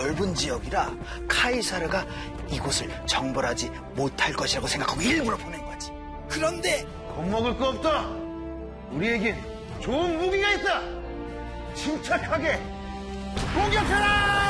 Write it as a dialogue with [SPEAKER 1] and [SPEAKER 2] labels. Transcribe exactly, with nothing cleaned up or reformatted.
[SPEAKER 1] 넓은 지역이라 카이사르가 이곳을 정벌하지 못할 것이라고 생각하고 일부러 보낸 거지. 그런데
[SPEAKER 2] 겁먹을 거 없다. 우리에겐 좋은 무기가 있다. 침착하게 공격하라!